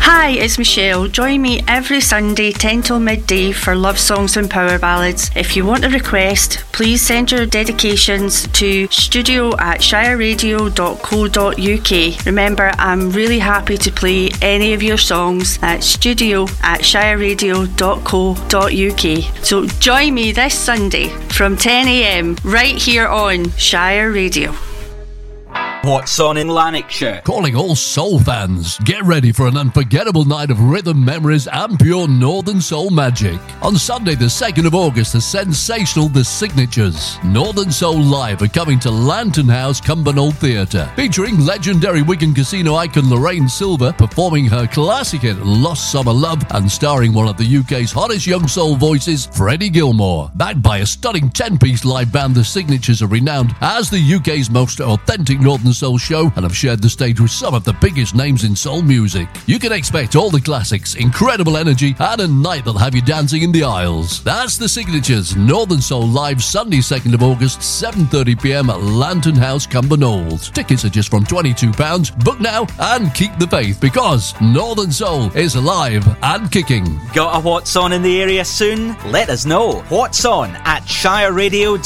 Hi, it's Michelle. Join me every Sunday 10 till midday for love songs and power ballads. If you want a request, please send your dedications to studio@shireradio.co.uk. Remember, I'm really happy to play any of your songs at studio@shireradio.co.uk. So join me this Sunday from 10 a.m. right here on Shire Radio. What's on in Lanarkshire? Calling all soul fans. Get ready for an unforgettable night of rhythm, memories and pure Northern Soul magic. On Sunday the 2nd of August, the sensational The Signatures. Northern Soul Live are coming to Lantern House, Cumbernauld Theatre. Featuring legendary Wigan Casino icon Lorraine Silver performing her classic hit Lost Summer Love and starring one of the UK's hottest young soul voices, Freddie Gilmore. Backed by a stunning 10-piece live band, The Signatures are renowned as the UK's most authentic Northern Soul show and have shared the stage with some of the biggest names in soul music. You can expect all the classics, incredible energy and a night that'll have you dancing in the aisles. That's The Signatures, Northern Soul Live, Sunday 2nd of August, 7:30pm at Lantern House, Cumbernauld. Tickets are just from £22. Book now and keep the faith, because Northern Soul is alive and kicking. Got a What's On in the area soon? Let us know. What's On at shireradio.co.uk.